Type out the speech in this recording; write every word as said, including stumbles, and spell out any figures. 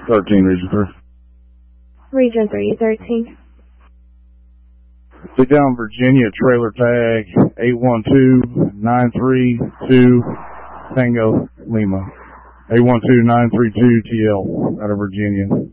thirteen, Region three. Region three, thirteen. Sit down, Virginia, trailer tag eight one two nine three two Tango Lima. eight one two nine three two T L out of Virginia.